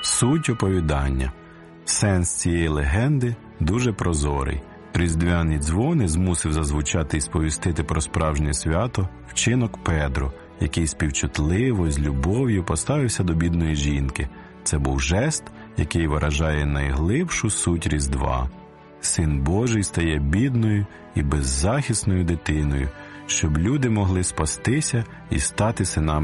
Суть оповідання. Сенс цієї легенди дуже прозорий. Різдвяні дзвони змусив зазвучати і сповістити про справжнє свято вчинок Педро, який співчутливо і з любов'ю поставився до бідної жінки. Це був жест, який виражає найглибшу суть Різдва. Син Божий стає бідною і беззахисною дитиною, щоб люди могли спастися і стати синами